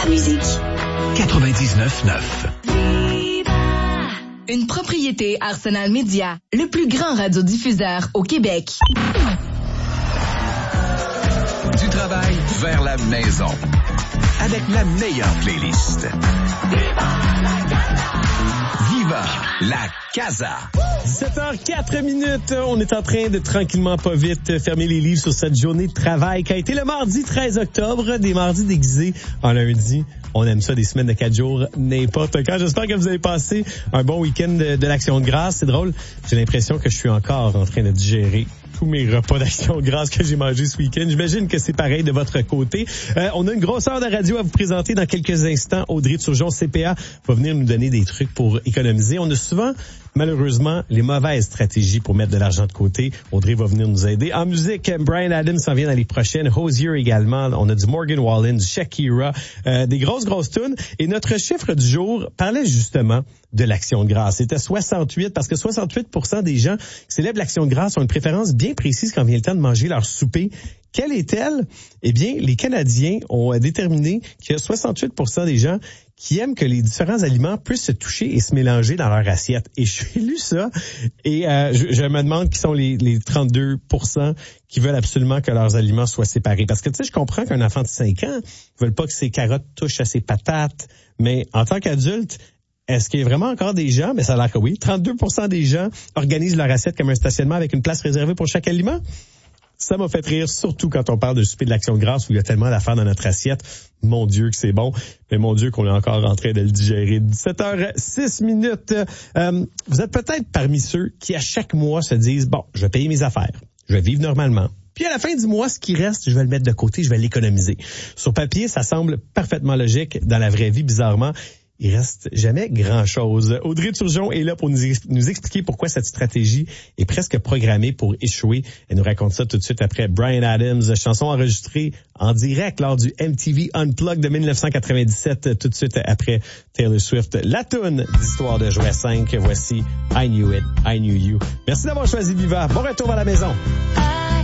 la musique. 99.9. Une propriété Arsenal Média, le plus grand radiodiffuseur au Québec. Du travail vers la maison. Avec la meilleure playlist. Viva la Casa. 17h04. On est en train de tranquillement pas vite fermer les livres sur cette journée de travail qui a été le mardi 13 octobre, des mardis déguisés en lundi. On aime ça, des semaines de 4 jours, n'importe quand. J'espère que vous avez passé un bon week-end de l'Action de grâce. C'est drôle, j'ai l'impression que je suis encore en train de digérer tous mes repas d'Action de grâce que j'ai mangés ce week-end. J'imagine que c'est pareil de votre côté. On a une grosse heure de radio à vous présenter dans quelques instants. Audrey Turgeon, CPA, va venir nous donner des trucs pour économiser. On a souvent, malheureusement, les mauvaises stratégies pour mettre de l'argent de côté. Audrey va venir nous aider. En musique, Bryan Adams s'en vient dans les prochaines. Hozier également. On a du Morgan Wallen, du Shakira, des grosses tunes. Et notre chiffre du jour parlait justement de l'Action de grâce. C'était 68, parce que 68% des gens qui célèbrent l'Action de grâce ont une préférence bien précise quand vient le temps de manger leur souper. Quelle est-elle? Eh bien, les Canadiens ont déterminé qu'il y a 68% des gens qui aiment que les différents aliments puissent se toucher et se mélanger dans leur assiette. Et j'ai lu ça et je me demande qui sont les 32% qui veulent absolument que leurs aliments soient séparés. Parce que tu sais, je comprends qu'un enfant de 5 ans ne veut pas que ses carottes touchent à ses patates, mais en tant qu'adulte, est-ce qu'il y a vraiment encore des gens, mais ça a l'air que oui, 32% des gens organisent leur assiette comme un stationnement avec une place réservée pour chaque aliment? Ça m'a fait rire, surtout quand on parle de souper de l'Action de grâce où il y a tellement d'affaires dans notre assiette. Mon Dieu que c'est bon, mais mon Dieu qu'on est encore en train de le digérer. 17h06. Vous êtes peut-être parmi ceux qui à chaque mois se disent, bon, je vais payer mes affaires, je vais vivre normalement. Puis à la fin du mois, ce qui reste, je vais le mettre de côté, je vais l'économiser. Sur papier, ça semble parfaitement logique. Dans la vraie vie, bizarrement, il reste jamais grand-chose. Audrey Turgeon est là pour nous expliquer pourquoi cette stratégie est presque programmée pour échouer. Elle nous raconte ça tout de suite après Bryan Adams, chanson enregistrée en direct lors du MTV Unplugged de 1997, tout de suite après Taylor Swift. La toune d'Histoire de jouet 5, voici I Knew It, I Knew You. Merci d'avoir choisi Viva. Bon retour à la maison.